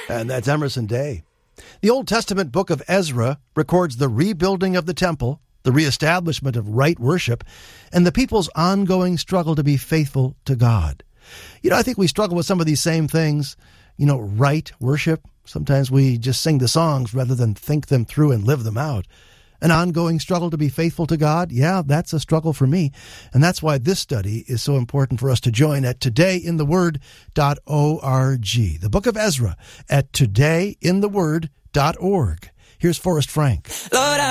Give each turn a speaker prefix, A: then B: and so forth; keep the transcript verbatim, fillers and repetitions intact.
A: And that's Emerson Day. The Old Testament book of Ezra records the rebuilding of the temple, the reestablishment of right worship, and the people's ongoing struggle to be faithful to God. You know, I think we struggle with some of these same things. You know, right worship. Sometimes we just sing the songs rather than think them through and live them out. An ongoing struggle to be faithful to God? Yeah, that's a struggle for me. And that's why this study is so important for us to join at today in the word dot org. The book of Ezra at today in the word dot org. Here's Forrest Frank. Lord,